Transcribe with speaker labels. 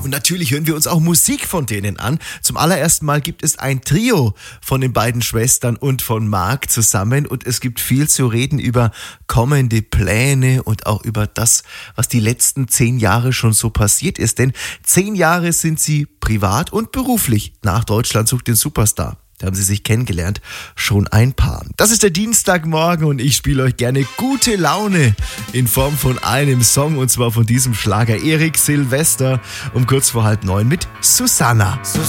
Speaker 1: Und natürlich hören wir uns auch Musik von denen an. Zum allerersten Mal gibt es ein Trio von den beiden Schwestern und von Marc zusammen. Und es gibt viel zu reden über kommende Pläne und auch über das, was die letzten 10 Jahre schon so passiert ist. Denn 10 Jahre sind sie privat und beruflich nach Deutschland sucht den Superstar. Da haben sie sich kennengelernt, schon ein Paar. Das ist der Dienstagmorgen und ich spiele euch gerne gute Laune in Form von einem Song, und zwar von diesem Schlager Erik Silvester um kurz vor 8:30 mit Susanna.